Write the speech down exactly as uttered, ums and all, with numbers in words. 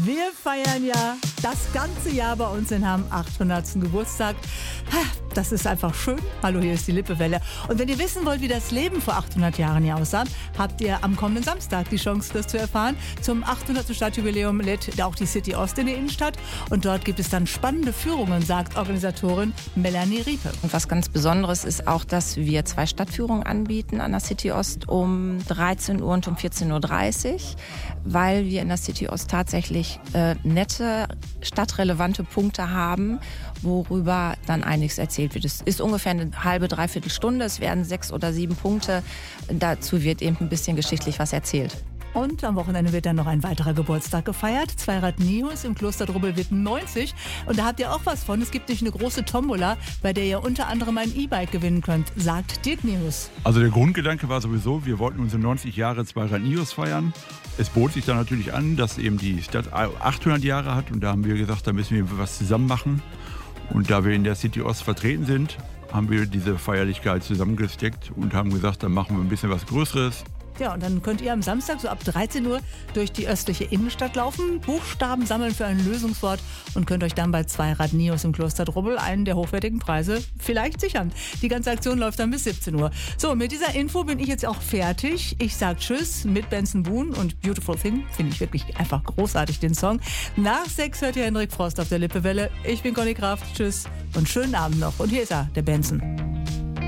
Wir feiern ja das ganze Jahr bei uns in Hamm achthundertsten Geburtstag. Das ist einfach schön. Hallo, hier ist die Lippewelle. Und wenn ihr wissen wollt, wie das Leben vor achthundert Jahren hier aussah, habt ihr am kommenden Samstag die Chance, das zu erfahren. Zum achthundertsten Stadtjubiläum lädt auch die City Ost in die Innenstadt. Und dort gibt es dann spannende Führungen, sagt Organisatorin Melanie Riepe. Und was ganz Besonderes ist auch, dass wir zwei Stadtführungen anbieten an der City Ost um dreizehn Uhr und um vierzehn Uhr dreißig, weil wir in der City Ost tatsächlich äh, nette, stadtrelevante Punkte haben, worüber dann einiges erzählt wird. Es ist ungefähr eine halbe, dreiviertel Stunde. Es werden sechs oder sieben Punkte. Dazu wird eben ein bisschen geschichtlich was erzählt. Und am Wochenende wird dann noch ein weiterer Geburtstag gefeiert. Zweirad Nihus im Kloster Drubbel wird neunzig. Und da habt ihr auch was von. Es gibt nämlich eine große Tombola, bei der ihr unter anderem ein E-Bike gewinnen könnt, sagt Dirk Nihus. Also der Grundgedanke war sowieso, wir wollten unsere neunzig Jahre Zweirad Nihus feiern. Es bot sich dann natürlich an, dass eben die Stadt achthundert Jahre hat. Und da haben wir gesagt, da müssen wir was zusammen machen. Und da wir in der City Ost vertreten sind, haben wir diese Feierlichkeit zusammengesteckt und haben gesagt, dann machen wir ein bisschen was Größeres. Ja, und dann könnt ihr am Samstag so ab dreizehn Uhr durch die östliche Innenstadt laufen, Buchstaben sammeln für ein Lösungswort und könnt euch dann bei Zweirad Nihus im Kloster Drubbel einen der hochwertigen Preise vielleicht sichern. Die ganze Aktion läuft dann bis siebzehn Uhr. So, mit dieser Info bin ich jetzt auch fertig. Ich sag Tschüss mit Benson Boone und Beautiful Thing. Finde ich wirklich einfach großartig, den Song. Nach sechs hört ihr Hendrik Frost auf der Lippewelle. Ich bin Conny Kraft. Tschüss und schönen Abend noch. Und hier ist er, der Benson.